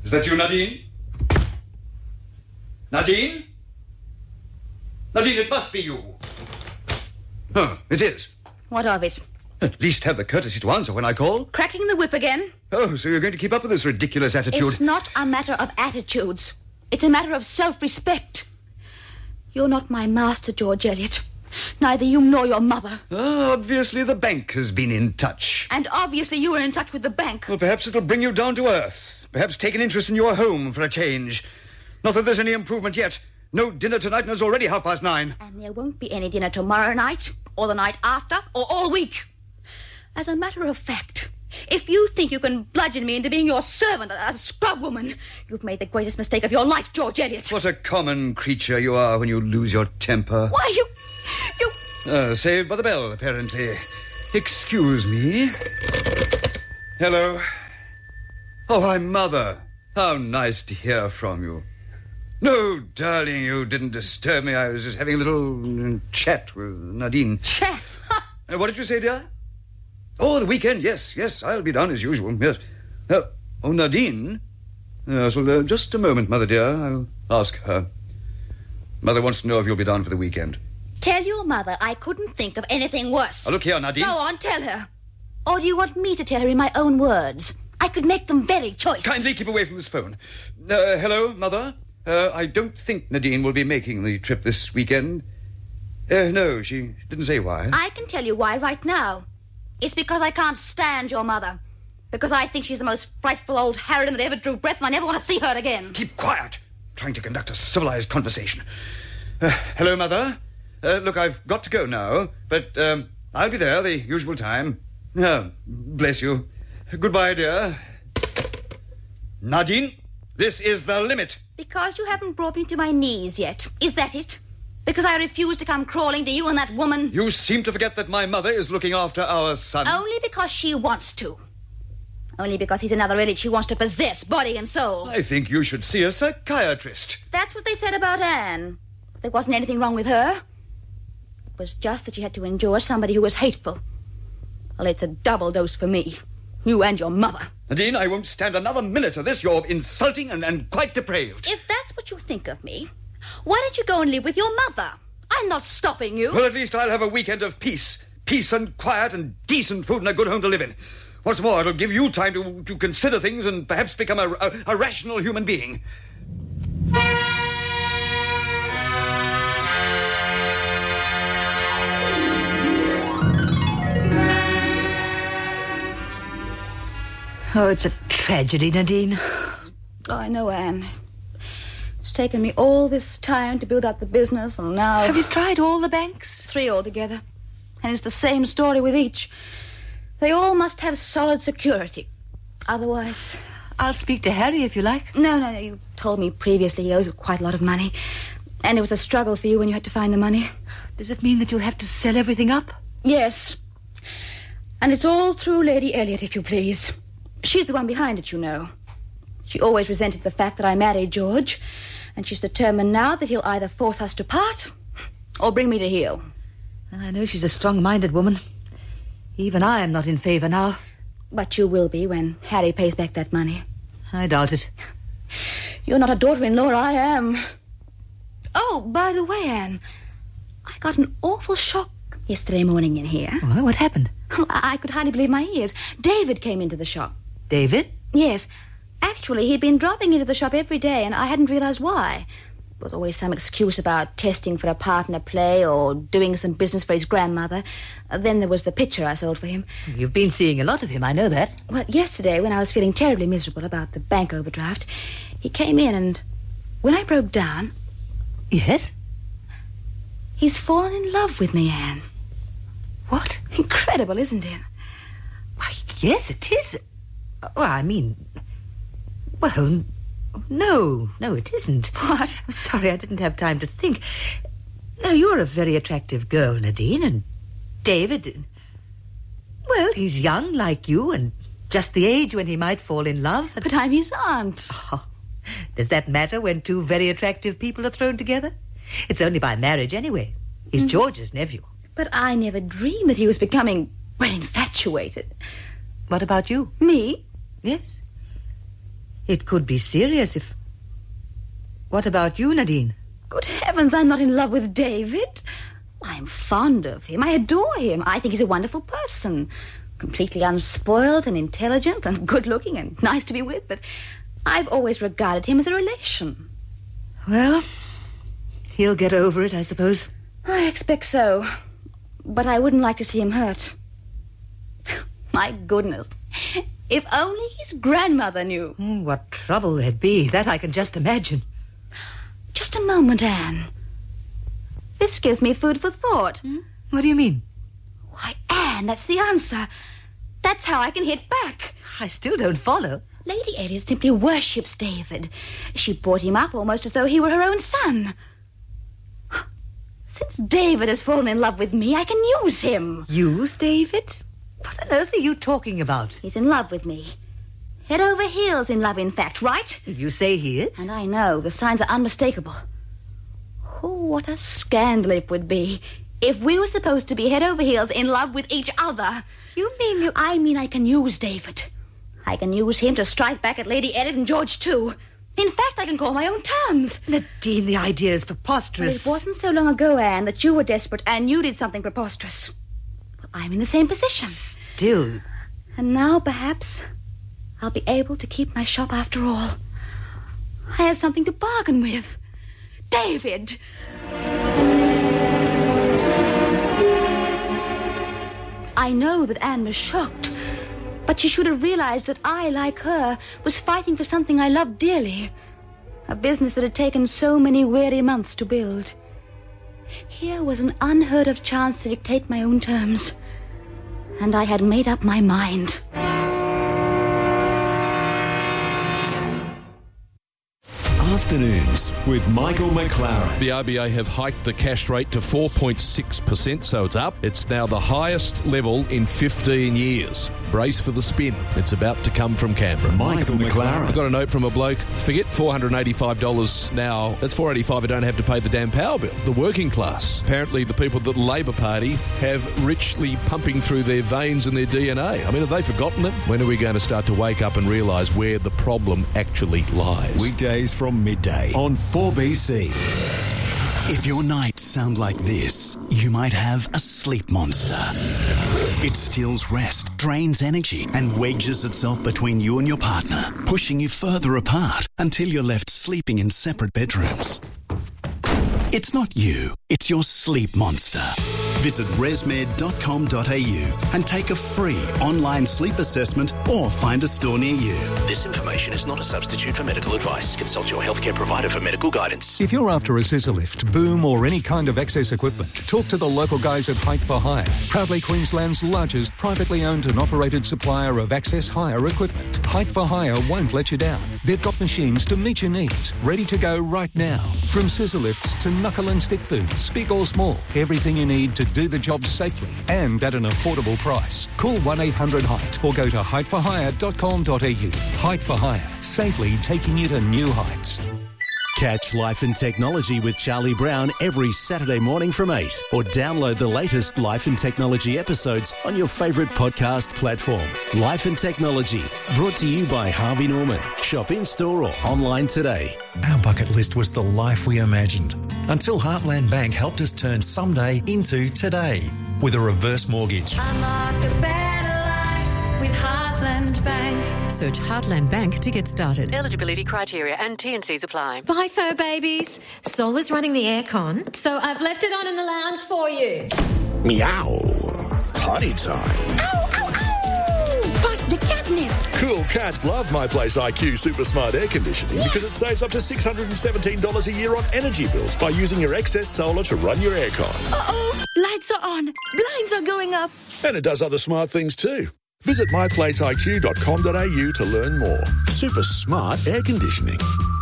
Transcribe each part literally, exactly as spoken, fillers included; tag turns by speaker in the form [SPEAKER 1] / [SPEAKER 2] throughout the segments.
[SPEAKER 1] Is that you, Nadine? Nadine? Nadine, it must be you. Oh, it is.
[SPEAKER 2] What of it?
[SPEAKER 1] At least have the courtesy to answer when I call.
[SPEAKER 2] Cracking the whip again?
[SPEAKER 1] Oh, so you're going to keep up with this ridiculous attitude?
[SPEAKER 2] It's not a matter of attitudes. It's a matter of self-respect. You're not my master, George Eliot. Neither you nor your mother.
[SPEAKER 1] Oh, obviously the bank has been in touch.
[SPEAKER 2] And obviously you were in touch with the bank.
[SPEAKER 1] Well, perhaps it'll bring you down to earth. Perhaps take an interest in your home for a change. Not that there's any improvement yet. No dinner tonight, and it's already half past nine.
[SPEAKER 2] And there won't be any dinner tomorrow night, or the night after, or all week. As a matter of fact, if you think you can bludgeon me into being your servant, a scrub woman, you've made the greatest mistake of your life, George Eliot.
[SPEAKER 1] What a common creature you are when you lose your temper.
[SPEAKER 2] Why, you... you...
[SPEAKER 1] Uh, saved by the bell, apparently. Excuse me. Hello. Oh, my mother. How nice to hear from you. No, darling, you didn't disturb me. I was just having a little uh, chat with Nadine.
[SPEAKER 2] Chat?
[SPEAKER 1] uh, what did you say, dear? Oh, the weekend, yes, yes. I'll be down as usual, yes. Uh, oh, Nadine? Yes, well, uh, just a moment, Mother dear. I'll ask her. Mother wants to know if you'll be down for the weekend.
[SPEAKER 2] Tell your mother I couldn't think of anything worse.
[SPEAKER 1] Oh, look here, Nadine.
[SPEAKER 2] Go on, tell her. Or do you want me to tell her in my own words? I could make them very choice.
[SPEAKER 1] Kindly keep away from this phone. Uh, hello, Mother? Uh, I don't think Nadine will be making the trip this weekend. Uh, no, she didn't say why.
[SPEAKER 2] I can tell you why right now. It's because I can't stand your mother. Because I think she's the most frightful old harridan that ever drew breath, and I never want to see her again.
[SPEAKER 1] Keep quiet. Trying to conduct a civilized conversation. Uh, hello, Mother. Uh, look, I've got to go now, but um, I'll be there the usual time. Oh, bless you. Goodbye, dear. Nadine, this is the limit.
[SPEAKER 2] Because you haven't brought me to my knees yet. Is that it? Because I refuse to come crawling to you and that woman?
[SPEAKER 1] You seem to forget that my mother is looking after our son.
[SPEAKER 2] Only because she wants to. Only because he's another relic she wants to possess, body and soul.
[SPEAKER 1] I think you should see a psychiatrist.
[SPEAKER 2] That's what they said about Anne. There wasn't anything wrong with her. It was just that she had to endure somebody who was hateful. Well, it's a double dose for me. You and your mother.
[SPEAKER 1] Nadine, I won't stand another minute of this. You're insulting and, and quite depraved.
[SPEAKER 2] If that's what you think of me, why don't you go and live with your mother? I'm not stopping you.
[SPEAKER 1] Well, at least I'll have a weekend of peace. Peace and quiet and decent food and a good home to live in. What's more, it'll give you time to, to consider things and perhaps become a, a, a rational human being.
[SPEAKER 3] Oh, it's a tragedy, Nadine.
[SPEAKER 2] Oh, I know, Anne. It's taken me all this time to build up the business, and now...
[SPEAKER 3] Have you tried all the banks?
[SPEAKER 2] Three altogether. And it's the same story with each. They all must have solid security. Otherwise...
[SPEAKER 3] I'll speak to Harry if you like.
[SPEAKER 2] No, no, no. You told me previously he owes quite a lot of money. And it was a struggle for you when you had to find the money.
[SPEAKER 3] Does it mean that you'll have to sell everything up?
[SPEAKER 2] Yes. And it's all through Lady Elliot, if you please. She's the one behind it, you know. She always resented the fact that I married George, and she's determined now that he'll either force us to part or bring me to heel.
[SPEAKER 3] I know she's a strong-minded woman. Even I am not in favour now.
[SPEAKER 2] But you will be when Harry pays back that money.
[SPEAKER 3] I doubt it.
[SPEAKER 2] You're not a daughter-in-law, I am. Oh, by the way, Anne, I got an awful shock yesterday morning in here.
[SPEAKER 3] Well, what happened?
[SPEAKER 2] I could hardly believe my ears. David came into the shop.
[SPEAKER 3] David?
[SPEAKER 2] Yes. Actually, he'd been dropping into the shop every day, and I hadn't realized why. There was always some excuse about testing for a part in a play or doing some business for his grandmother. Uh, then there was the picture I sold for him.
[SPEAKER 3] You've been seeing a lot of him, I know that.
[SPEAKER 2] Well, yesterday, when I was feeling terribly miserable about the bank overdraft, he came in, and when I broke down...
[SPEAKER 3] Yes?
[SPEAKER 2] He's fallen in love with me, Anne.
[SPEAKER 3] What?
[SPEAKER 2] Incredible, isn't it?
[SPEAKER 3] Why, yes, it is. Well, I mean... Well, no, no, it isn't.
[SPEAKER 2] What?
[SPEAKER 3] I'm sorry, I didn't have time to think. No, you're a very attractive girl, Nadine, and David... Well, he's young like you, and just the age when he might fall in love. And...
[SPEAKER 2] But I'm his aunt.
[SPEAKER 3] Oh, does that matter when two very attractive people are thrown together? It's only by marriage anyway. He's mm. George's nephew.
[SPEAKER 2] But I never dreamed that he was becoming, well, infatuated.
[SPEAKER 3] What about you?
[SPEAKER 2] Me?
[SPEAKER 3] Yes. It could be serious if... What about you, Nadine?
[SPEAKER 2] Good heavens, I'm not in love with David. I'm fond of him. I adore him. I think he's a wonderful person. Completely unspoiled and intelligent and good-looking and nice to be with, but I've always regarded him as a relation.
[SPEAKER 3] Well, he'll get over it, I suppose.
[SPEAKER 2] I expect so. But I wouldn't like to see him hurt. My goodness. If only his grandmother knew.
[SPEAKER 3] Mm, what trouble there'd be. That I can just imagine.
[SPEAKER 2] Just a moment, Anne. This gives me food for thought.
[SPEAKER 3] Hmm? What do you mean?
[SPEAKER 2] Why, Anne, that's the answer. That's how I can hit back.
[SPEAKER 3] I still don't follow.
[SPEAKER 2] Lady Elliot simply worships David. She brought him up almost as though he were her own son. Since David has fallen in love with me, I can use him.
[SPEAKER 3] Use David? What on earth are you talking about?
[SPEAKER 2] He's in love with me. Head over heels in love, in fact, right?
[SPEAKER 3] You say he is?
[SPEAKER 2] And I know. The signs are unmistakable. Oh, what a scandal it would be if we were supposed to be head over heels in love with each other.
[SPEAKER 3] You mean you...
[SPEAKER 2] I mean I can use David. I can use him to strike back at Lady Elliot and George, too. In fact, I can call my own terms.
[SPEAKER 3] Nadine, the idea is preposterous.
[SPEAKER 2] Well, it wasn't so long ago, Anne, that you were desperate and you did something preposterous. Well, I'm in the same position.
[SPEAKER 3] Still.
[SPEAKER 2] And now, perhaps, I'll be able to keep my shop after all. I have something to bargain with. David! I know that Anne was shocked, but she should have realized that I, like her, was fighting for something I loved dearly. A business that had taken so many weary months to build. Here was an unheard of chance to dictate my own terms. And I had made up my mind.
[SPEAKER 4] Afternoons with Michael McLaren.
[SPEAKER 5] The R B A have hiked the cash rate to four point six percent, so it's up. It's now the highest level in fifteen years. Brace for the spin. It's about to come from Canberra.
[SPEAKER 4] Michael McLaren.
[SPEAKER 5] I got a note from a bloke. Forget four hundred eighty-five dollars now. That's four hundred eighty-five dollars I don't have to pay the damn power bill. The working class. Apparently the people that the Labor Party have richly pumping through their veins and their D N A. I mean, have they forgotten it? When are we going to start to wake up and realise where the problem actually lies?
[SPEAKER 4] Weekdays from midday on four B C. If your nights sound like this, you might have a sleep monster. It steals rest, drains energy, and wedges itself between you and your partner, pushing you further apart until you're left sleeping in separate bedrooms. It's not you, it's your sleep monster. Visit resmed dot com dot a u and take a free online sleep assessment or find a store near you.
[SPEAKER 6] This information is not a substitute for medical advice. Consult your healthcare provider for medical guidance.
[SPEAKER 7] If you're after a scissor lift, boom or any kind of access equipment, talk to the local guys at Height for Hire. Proudly Queensland's largest privately owned and operated supplier of access hire equipment. Height for Hire won't let you down. They've got machines to meet your needs, ready to go right now. From scissor lifts to knuckle and stick booms, big or small, everything you need to do the job safely and at an affordable price. Call one eight hundred height or go to height for hire dot com dot a u. Height for Hire, safely taking you to new heights.
[SPEAKER 4] Catch Life and Technology with Charlie Brown every Saturday morning from eight, or download the latest Life and Technology episodes on your favourite podcast platform. Life and Technology, brought to you by Harvey Norman. Shop in-store or online today.
[SPEAKER 8] Our bucket list was the life we imagined, until Heartland Bank helped us turn someday into today with a reverse mortgage.
[SPEAKER 9] Unlock a better life with Heartland Bank.
[SPEAKER 10] Search Heartland Bank to get started. Eligibility criteria and T and Cs apply.
[SPEAKER 11] Bye, fur babies. Solar's running the aircon, so I've left it on in the lounge for you.
[SPEAKER 6] Meow. Party time.
[SPEAKER 11] Ow, ow, ow! Bust the catnip.
[SPEAKER 12] Cool cats love My Place I Q Super Smart Air Conditioning
[SPEAKER 11] Yeah.
[SPEAKER 12] because it saves up to six hundred seventeen dollars a year on energy bills by using your excess solar to run your aircon.
[SPEAKER 11] Uh-oh. Lights are on. Blinds are going up.
[SPEAKER 12] And it does other smart things too. Visit my place I Q dot com dot a u to learn more. Super smart air conditioning.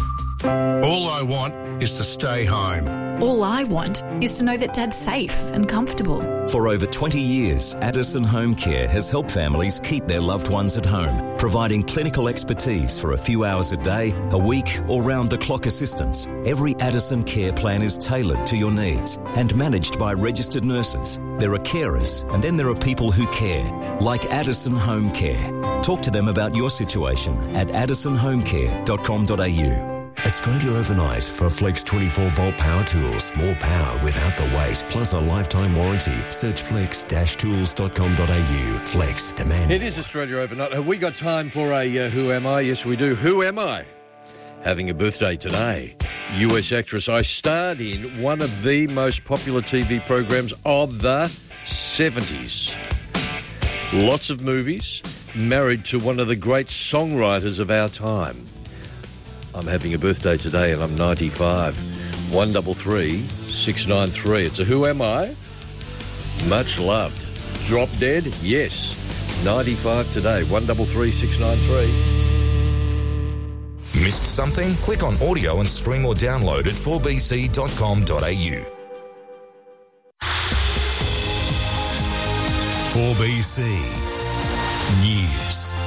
[SPEAKER 13] All I want is to stay home.
[SPEAKER 14] All I want is to know that Dad's safe and comfortable.
[SPEAKER 15] For over twenty years, Addison Home Care has helped families keep their loved ones at home, providing clinical expertise for a few hours a day, a week, or round-the-clock assistance. Every Addison care plan is tailored to your needs and managed by registered nurses. There are carers, and then there are people who care. like Addison Home Care. Talk to them about your situation at addison home care dot com dot a u.
[SPEAKER 16] Australia Overnight for Flex twenty-four volt power tools. More power without the weight, plus a lifetime warranty. Search flex dash tools dot com dot a u. Flex, demand.
[SPEAKER 17] It is Australia Overnight. Have we got time for a uh, Who Am I? Yes, we do. Who am I? Having a birthday today. U S actress. I starred in one of the most popular T V programs of the seventies. Lots of movies. Married to one of the great songwriters of our time. I'm having a birthday today and I'm ninety-five. one three three, six nine three. It's a Who Am I? Much loved. Drop Dead? Yes. ninety-five today. one three three, six nine three.
[SPEAKER 18] Missed something? Click on audio and stream or download at four b c dot com dot a u.
[SPEAKER 8] four B C News.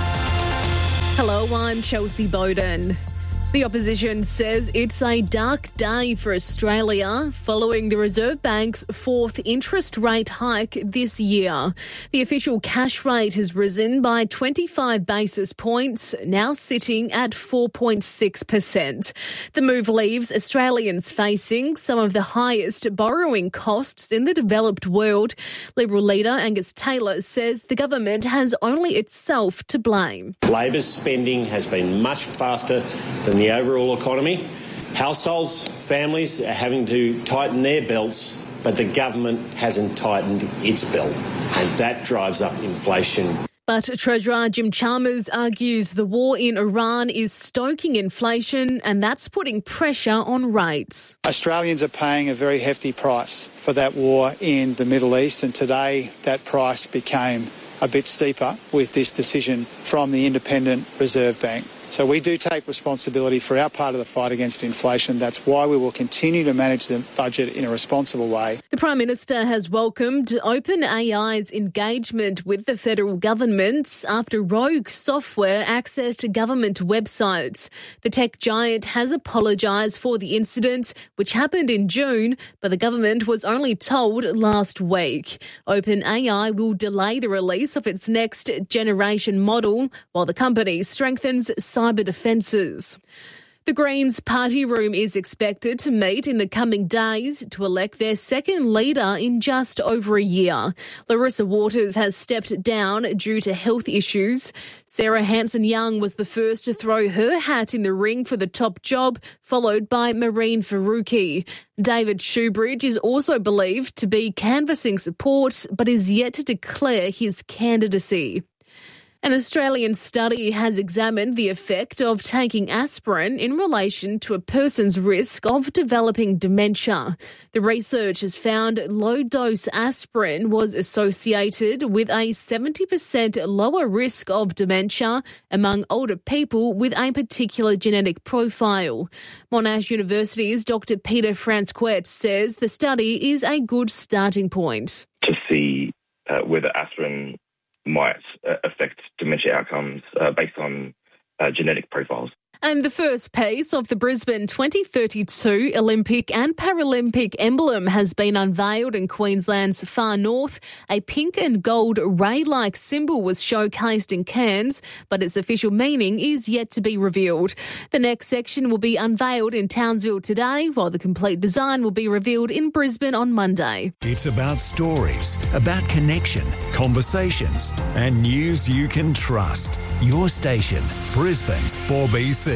[SPEAKER 19] Hello, I'm Chelsea Bowden. The opposition says it's a dark day for Australia following the Reserve Bank's fourth interest rate hike this year. The official cash rate has risen by twenty-five basis points, now sitting at four point six percent. The move leaves Australians facing some of the highest borrowing costs in the developed world. Liberal leader Angus Taylor says the government has only itself to blame.
[SPEAKER 20] Labor's spending has been much faster than the overall economy. Households, families are having to tighten their belts, but the government hasn't tightened its belt, and that drives up inflation.
[SPEAKER 19] But Treasurer Jim Chalmers argues the war in Iran is stoking inflation and that's putting pressure on rates.
[SPEAKER 21] Australians are paying a very hefty price for that war in the Middle East, and today that price became a bit steeper with this decision from the Independent Reserve Bank. So we do take responsibility for our part of the fight against inflation. That's why we will continue to manage the budget in a responsible way.
[SPEAKER 19] The Prime Minister has welcomed OpenAI's engagement with the federal government after rogue software accessed government websites. The tech giant has apologised for the incident, which happened in June, but the government was only told last week. OpenAI will delay the release of its next generation model while the company strengthens cyber defences. The Greens party room is expected to meet in the coming days to elect their second leader in just over a year. Larissa Waters has stepped down due to health issues. Sarah Hanson-Young was the first to throw her hat in the ring for the top job, followed by Marine Faruqi. David Shoebridge is also believed to be canvassing support, but is yet to declare his candidacy. An Australian study has examined the effect of taking aspirin in relation to a person's risk of developing dementia. The research has found low-dose aspirin was associated with a seventy percent lower risk of dementia among older people with a particular genetic profile. Monash University's Doctor Peter Francoët says the study is a good starting point.
[SPEAKER 22] To see uh, whether aspirin might uh, affect dementia outcomes uh, based on uh, genetic profiles.
[SPEAKER 19] And the first piece of the Brisbane twenty thirty-two Olympic and Paralympic emblem has been unveiled in Queensland's far north. A pink and gold ray-like symbol was showcased in Cairns, but its official meaning is yet to be revealed. The next section will be unveiled in Townsville today, while the complete design will be revealed in Brisbane on Monday.
[SPEAKER 8] It's about stories, about connection, conversations, and news you can trust. Your station, Brisbane's four B C.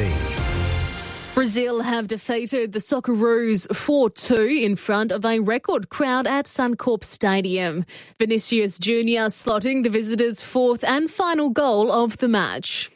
[SPEAKER 19] Brazil have defeated the Socceroos four two in front of a record crowd at Suncorp Stadium. Vinicius Junior slotting the visitors' fourth and final goal of the match.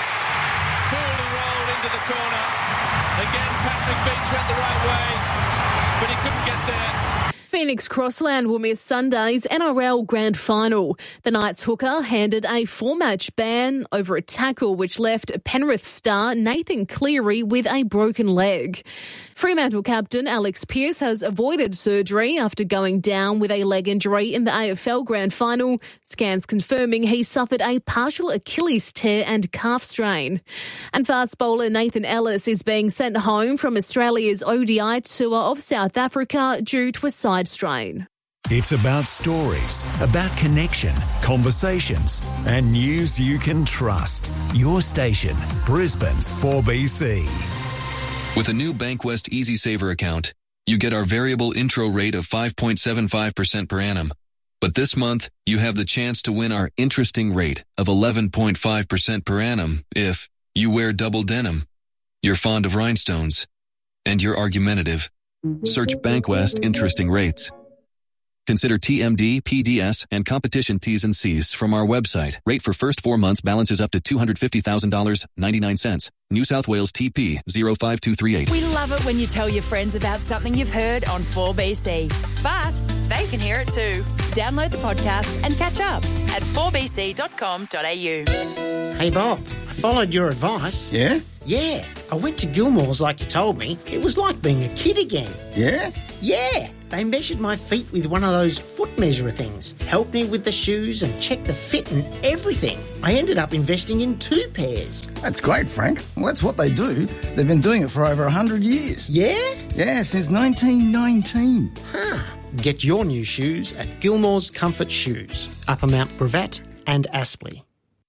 [SPEAKER 23] Coolly rolled into the corner. Again, Patrick Beach went the right way, but he couldn't get there.
[SPEAKER 19] Phoenix Crossland will miss Sunday's N R L Grand Final. The Knights hooker handed a four-match ban over a tackle which left Penrith star Nathan Cleary with a broken leg. Fremantle captain Alex Pearce has avoided surgery after going down with a leg injury in the A F L Grand Final. Scans confirming he suffered a partial Achilles tear and calf strain. And fast bowler Nathan Ellis is being sent home from Australia's O D I tour of South Africa due to a side strain.
[SPEAKER 8] It's about stories, about connection, conversations, and news you can trust. Your station, Brisbane's four B C.
[SPEAKER 1] With a new Bankwest EasySaver account, you get our variable intro rate of five point seven five percent per annum. But this month, you have the chance to win our interesting rate of eleven point five percent per annum if you wear double denim, you're fond of rhinestones, and you're argumentative. Search Bankwest Interesting Rates. Consider T M D, P D S, and competition T's and C's from our website. Rate for first four months balances up to two hundred fifty thousand dollars and ninety-nine cents. New South Wales T P zero five two three eight.
[SPEAKER 2] We love it when you tell your friends about something you've heard on four B C. But they can hear it too. Download the podcast and catch up at four b c dot com dot a u.
[SPEAKER 3] Hey Bob, I followed your advice.
[SPEAKER 24] Yeah?
[SPEAKER 3] Yeah, I went to Gilmore's like you told me. It was like being a kid again.
[SPEAKER 24] Yeah?
[SPEAKER 3] Yeah, they measured my feet with one of those foot measurer things, helped me with the shoes and checked the fit and everything. I ended up investing in two pairs.
[SPEAKER 24] That's great, Frank. Well, that's what they do. They've been doing it for over one hundred years.
[SPEAKER 3] Yeah?
[SPEAKER 24] Yeah, since nineteen nineteen.
[SPEAKER 3] Huh. Get your new shoes at Gilmore's Comfort Shoes, Upper Mount Gravatt and Aspley.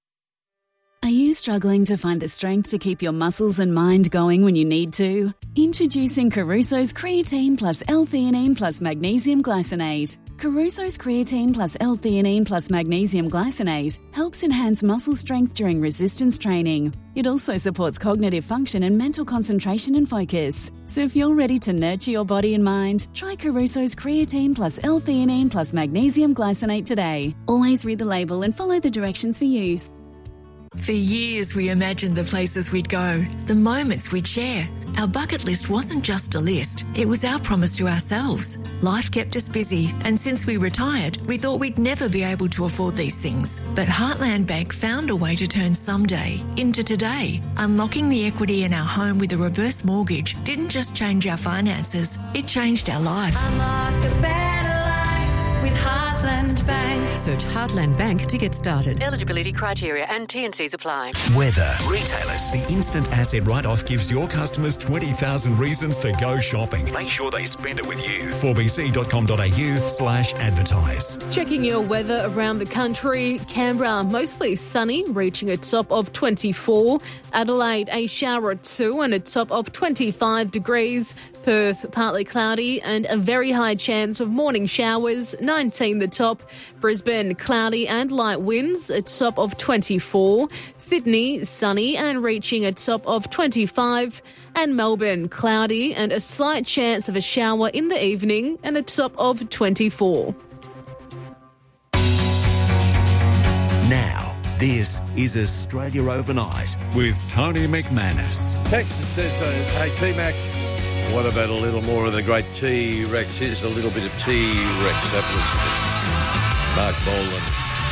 [SPEAKER 25] Are you struggling to find the strength to keep your muscles and mind going when you need to? Introducing Caruso's Creatine Plus L-Theanine Plus Magnesium Glycinate. Caruso's Creatine Plus L-Theanine Plus Magnesium Glycinate helps enhance muscle strength during resistance training. It also supports cognitive function and mental concentration and focus. So if you're ready to nurture your body and mind, try Caruso's Creatine Plus L-Theanine Plus Magnesium Glycinate today. Always read the label and follow the directions for use.
[SPEAKER 26] For years, we imagined the places we'd go, the moments we'd share. Our bucket list wasn't just a list, it was our promise to ourselves. Life kept us busy, and since we retired, we thought we'd never be able to afford these things. But Heartland Bank found a way to turn someday into today. Unlocking the equity in our home with a reverse mortgage didn't just change our finances, it changed our lives.
[SPEAKER 9] Unlock a better life with Heartland Bank.
[SPEAKER 10] Search Heartland Bank to get started. Eligibility criteria and T and C's apply.
[SPEAKER 8] Weather. Retailers. The instant asset write-off gives your customers twenty thousand reasons to go shopping. Make sure they spend it with you. four b c dot com dot a u slash advertise.
[SPEAKER 19] Checking your weather around the country. Canberra, mostly sunny, reaching a top of twenty-four. Adelaide, a shower or two and a top of twenty-five degrees. Perth, partly cloudy and a very high chance of morning showers, nineteen the top. Brisbane, cloudy and light winds, a top of twenty-four. Sydney, sunny and reaching a top of twenty-five. And Melbourne, cloudy and a slight chance of a shower in the evening and a top of twenty-four.
[SPEAKER 8] Now, this is Australia Overnight with Tony McManus.
[SPEAKER 17] Texas says, uh, hey, T-Mac, what about a little more of the great T-Rex? Here's a little bit of T-Rex. Have a listen to Mark Bolan.